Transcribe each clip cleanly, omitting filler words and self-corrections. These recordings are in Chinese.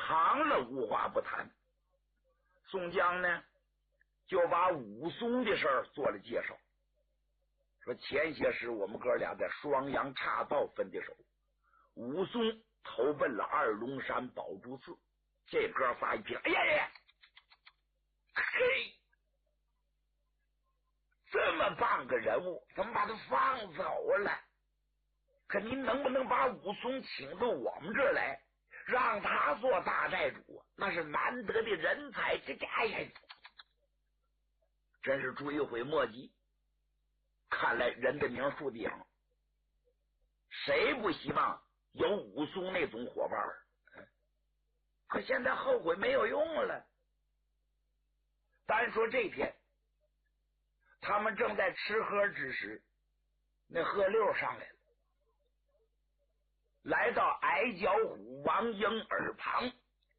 行了，无话不谈。宋江呢，就把武松的事儿做了介绍，说前些时我们哥俩在双阳岔道分的手，武松投奔了二龙山宝珠寺，这哥仨一听，哎呀呀，嘿，这么棒个人物，怎么把他放走了？可您能不能把武松请到我们这儿来，让他做大寨主？那是难得的人才，哎呀，真是追悔莫及。看来人的名树的影，谁不希望有武松那种伙伴？可现在后悔没有用了。单说这天，他们正在吃喝之时，那贺六上来了，来到矮脚虎王英耳旁。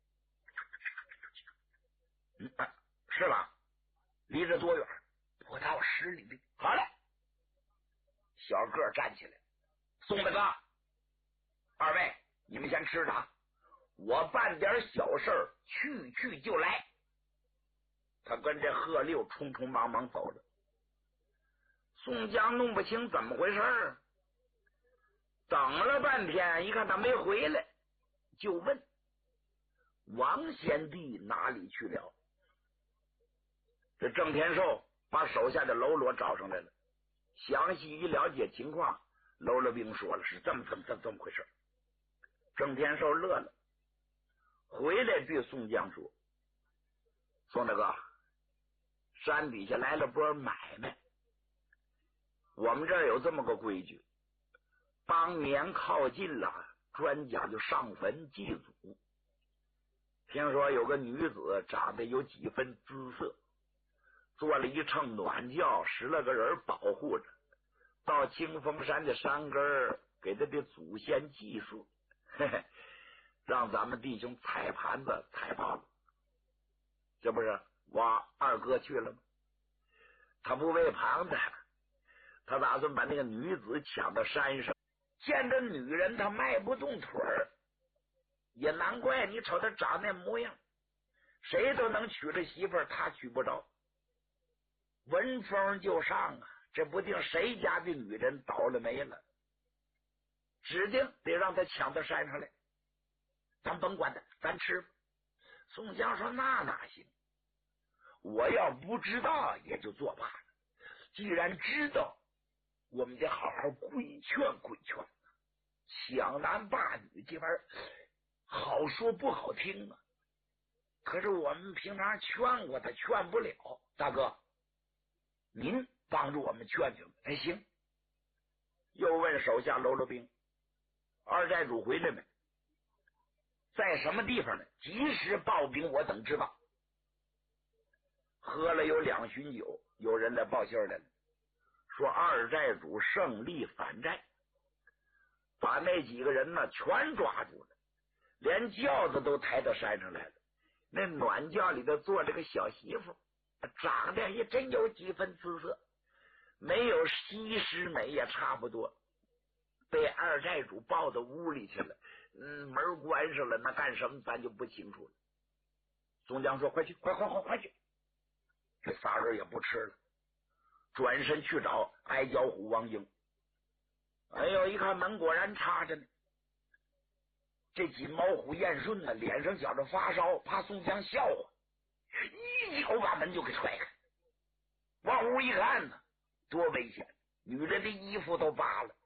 是吧？离这多远？不到10里地。好了，小个站起来，宋大哥，二位你们先吃着，我办点小事去就来。他跟这贺六匆匆忙忙走了。宋江弄不清怎么回事，等了半天，一看他没回来，就问王贤弟哪里去了。这郑天寿把手下的喽啰找上来了，详细一了解情况，喽啰兵说了是这么回事。郑天寿乐了，回来对宋江说，宋大哥，山底下来了波买卖，我们这儿有这么个规矩，当年靠近了，专讲究上坟祭祖。听说有个女子长得有几分姿色，做了一乘暖轿，10来个人保护着，到清风山的山根给他的祖先祭祀，让咱们弟兄踩盘子踩爆了。这不是我二哥去了吗？他不为旁的，他打算把那个女子抢到山上。见着女人他迈不动腿儿，也难怪，你瞅他长那模样，谁都能娶了媳妇儿，他娶不着。闻风就上啊，这不定谁家的女人倒了霉了，指定得让他抢到山上来。咱甭管他，咱吃吧。宋江说那哪行，我要不知道也就作罢了，既然知道，我们得好好规劝规劝。抢男霸女这玩意儿好说不好听啊，可是我们平常劝过他劝不了。大哥，您帮助我们劝劝。哎，行。又问手下喽啰兵，二寨主回来没？在什么地方呢？及时报兵，我等知道。喝了有2巡酒，有人来报信来了，说二寨主胜利反寨，把那几个人呢全抓住了，连轿子都抬到山上来了。那暖轿里头坐着个小媳妇，长得也真有几分姿色，没有西施美也差不多，被二寨主抱到屋里去了。门关上了，那干什么咱就不清楚了。宋江说快去，快去。这仨人也不吃了，转身去找矮脚虎王英。哎呦，一看门果然插着呢。这锦毛虎燕顺呢，脸上觉着发烧，怕宋江笑话，一脚把门就给踹开。往屋一看呢，多危险，女人的衣服都扒了。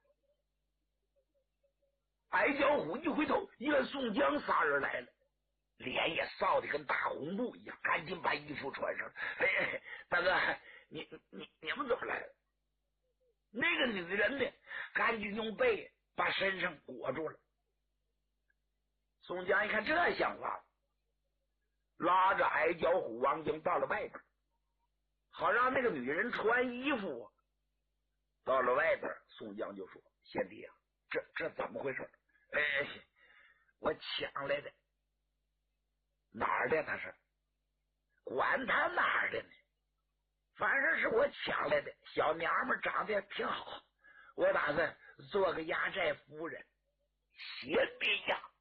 矮脚虎一回头，一看宋江仨人来了，脸也臊得跟大红布一样，赶紧把衣服穿上。哎，大哥，你们怎么来了？那个女人呢，赶紧用被把身上裹住了。宋江一看这像话了，拉着矮脚虎王英到了外边，好让那个女人穿衣服。到了外边，宋江就说：“贤弟啊，这怎么回事？”我抢来的。哪儿的？他是管他哪儿的呢，反正是我抢来的。小娘们长得挺好，我打算做个压寨夫人。贤弟呀，